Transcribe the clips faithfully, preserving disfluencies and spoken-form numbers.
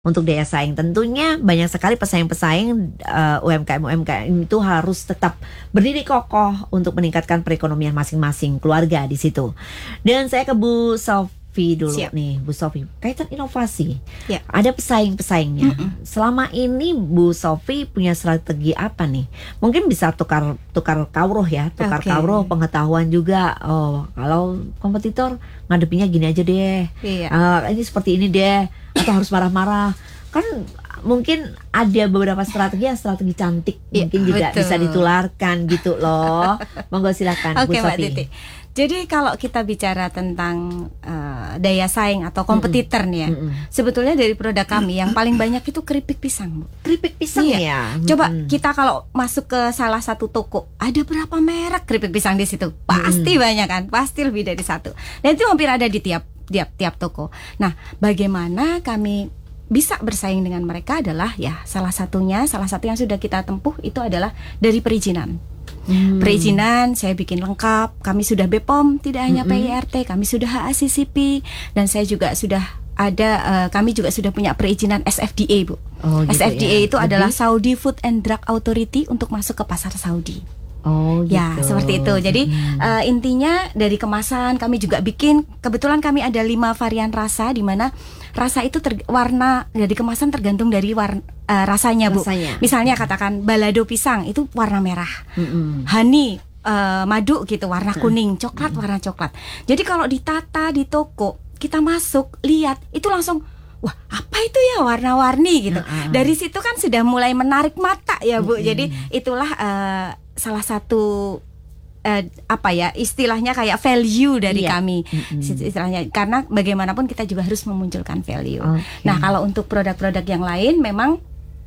Untuk daya saing tentunya banyak sekali pesaing-pesaing uh, U M K M U M K M itu harus tetap berdiri kokoh untuk meningkatkan perekonomian masing-masing keluarga di situ. Dan saya ke Bu Sofi dulu. Siap. Nih Bu Sofi, kaitan inovasi, ya. Ada pesaing-pesaingnya. Mm-mm. Selama ini Bu Sofi punya strategi apa nih? Mungkin bisa tukar tukar kawruh ya, tukar okay. kawruh pengetahuan juga. Oh, kalau kompetitor ngadepinnya gini aja deh. Iya. Uh, ini seperti ini deh. Atau harus marah-marah. Kan mungkin ada beberapa strategi yang strategi cantik ya, mungkin juga betul. Bisa ditularkan gitu loh. Monggo silakan Bu Oke, Sofi. Mbak Titi. Jadi kalau kita bicara tentang uh, daya saing atau kompetitor nih ya, mm-mm. sebetulnya dari produk kami yang paling banyak itu keripik pisang, Bu. Keripik pisang iya. ya. Coba mm-mm. kita kalau masuk ke salah satu toko, ada berapa merek keripik pisang di situ? Pasti mm-mm. banyak kan? Pasti lebih dari satu. Dan itu hampir ada di tiap tiap tiap toko. Nah, bagaimana kami bisa bersaing dengan mereka adalah ya salah satunya, salah satu yang sudah kita tempuh itu adalah dari perizinan. Hmm. Perizinan saya bikin lengkap. Kami sudah B P O M, tidak hanya mm-hmm. P I R T, kami sudah H A C C P, dan saya juga sudah ada. Uh, kami juga sudah punya perizinan S F D A, Bu. Oh, gitu S F D A ya. Itu Lebih? Adalah Saudi Food and Drug Authority untuk masuk ke pasar Saudi. Oh gitu. Ya seperti itu. Jadi hmm. uh, intinya dari kemasan kami juga bikin. Kebetulan kami ada lima varian rasa, di mana rasa itu ter, warna dari kemasan tergantung dari warna uh, rasanya, Bu. Rasanya. Misalnya katakan balado pisang itu warna merah, hmm. honey uh, madu gitu warna kuning, coklat hmm. warna coklat. Jadi kalau ditata di toko kita masuk lihat itu langsung, wah apa itu ya warna-warni gitu. Uh-uh. Dari situ kan sudah mulai menarik mata ya, Bu. Uh-uh. Jadi itulah uh, salah satu uh, apa ya istilahnya kayak value dari iya. kami. Uh-uh. Istilahnya karena bagaimanapun kita juga harus memunculkan value. Okay. Nah kalau untuk produk-produk yang lain memang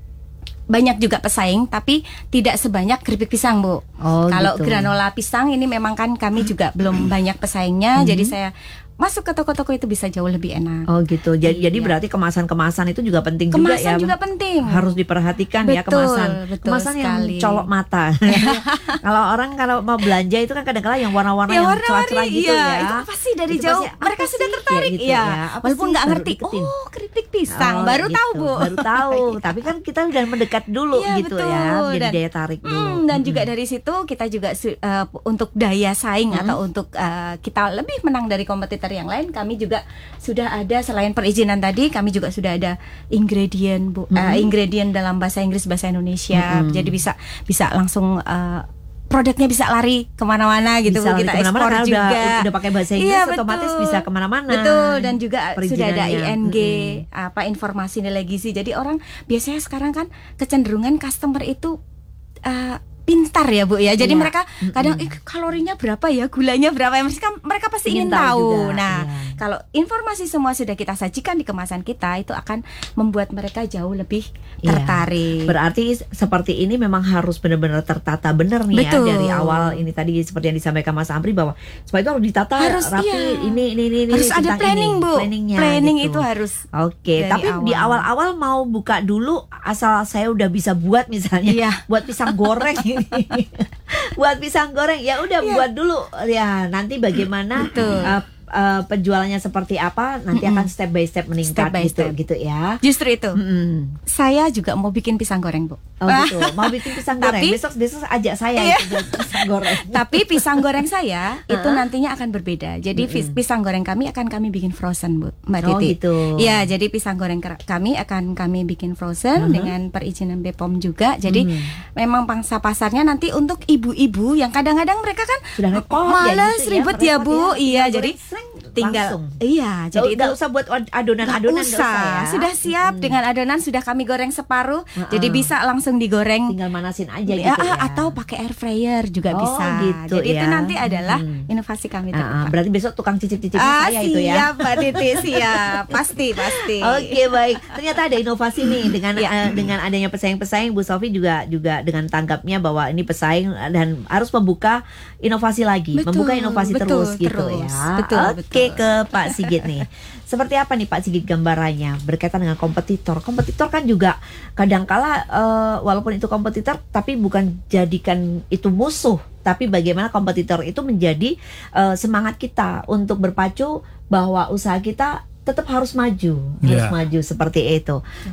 banyak juga pesaing, tapi tidak sebanyak keripik pisang, Bu. Oh, kalau gitu. Granola pisang ini memang kan kami juga belum banyak pesaingnya. Uh-huh. Jadi saya masuk ke toko-toko itu bisa jauh lebih enak. Oh gitu. Jadi, iya. jadi berarti kemasan-kemasan itu juga penting kemasan juga ya. Kemasan juga penting. Harus diperhatikan betul, ya kemasan. Betul kemasan sekali. Yang colok mata. Kalau orang kalau mau belanja itu kan kadang-kadang yang warna-warna ya, yang cerah-cerah gitu iya. ya. Itu apa sih dari itu jauh pasti, mereka sudah sih? tertarik ya. Gitu ya. ya. Walaupun nggak ngerti. Oh keripik pisang. Oh, baru gitu. tahu, Bu. Baru tahu. Tapi kan kita udah mendekat dulu ya, gitu betul. Ya. Jadi dan, daya tarik dulu. Hmm, dan hmm. juga dari situ kita juga uh, untuk daya saing hmm. atau untuk uh, kita lebih menang dari kompetitor yang lain, kami juga sudah ada selain perizinan tadi, kami juga sudah ada ingredient, Bu, mm-hmm. uh, ingredient dalam bahasa Inggris bahasa Indonesia, mm-hmm. jadi bisa bisa langsung uh, produknya bisa lari kemana-mana gitu, bisa Bu, kita ekspor juga. Udah, udah pakai bahasa Inggris, iya, otomatis bisa kemana-mana. Betul, dan juga sudah ada I N G, mm-hmm. apa informasi nilai gizi. Jadi orang biasanya sekarang kan kecenderungan customer itu uh, pintar ya, Bu ya. Jadi iya. mereka kadang eh, kalorinya berapa ya, gulanya berapa ya, mereka mereka pasti ingin, ingin tahu. tahu. Nah, iya. kalau informasi semua sudah kita sajikan di kemasan kita, itu akan membuat mereka jauh lebih tertarik. Iya. Berarti seperti ini memang harus benar-benar tertata benar nih Betul. Ya dari awal. Ini tadi seperti yang disampaikan Mas Amri bahwa supaya itu harus ditata harus, rapi. Iya. Ini ini ini harus ada planning, ini. Bu. Planningnya. Planning gitu. Itu harus. Oke. Tapi awal. Di awal-awal mau buka dulu asal saya udah bisa buat misalnya iya. buat pisang goreng. Buat pisang goreng ya udah yeah. buat dulu ya, nanti bagaimana uh, uh, penjualannya seperti apa nanti mm-hmm. akan step by step meningkat step by gitu step. Gitu ya. Justru itu mm-hmm. saya juga mau bikin pisang goreng, Bu. Oh gitu, mau bikin pisang goreng. Tapi, besok besok ajak saya iya. itu pisang goreng. Tapi pisang goreng saya itu nantinya akan berbeda. Jadi mm-hmm. pisang goreng kami akan kami bikin frozen, Bu, Mbak Titi. Oh gitu. Ya, jadi pisang goreng kami akan kami bikin frozen uh-huh. dengan perizinan B P O M juga. Jadi mm. memang pangsa pasarnya nanti untuk ibu-ibu yang kadang-kadang mereka kan sudah repot malas ya, gitu ribet ya, ya Bu. Ya, iya, jadi tinggal langsung. Iya, jadi nggak usah buat adonan-adonan, usah. usah ya. Sudah siap hmm. dengan adonan sudah kami goreng separuh, uh-uh. jadi bisa langsung digoreng. Tinggal manasin aja gitu ya, ya. Atau pakai air fryer juga oh, bisa. Gitu jadi ya. itu nanti adalah hmm. inovasi kami terdepan. Uh-uh. Berarti besok tukang cicip-cicipnya ah, saya itu ya. Siap, Mbak Titi, siap. Pasti, pasti. Oke, baik. Ternyata ada inovasi nih dengan ya. uh, dengan adanya pesaing-pesaing. Bu Sofi juga juga dengan tanggapnya bahwa ini pesaing dan harus membuka inovasi lagi, betul, membuka inovasi betul, terus, terus gitu ya. Betul, Oke, betul. ke Pak Sigit nih. Seperti apa nih Pak Sigit gambarannya berkaitan dengan kompetitor? Kompetitor kan juga kadangkala uh, walaupun itu kompetitor tapi bukan jadikan itu musuh, tapi bagaimana kompetitor itu menjadi uh, semangat kita untuk berpacu bahwa usaha kita tetap harus maju, harus Yeah. maju seperti itu.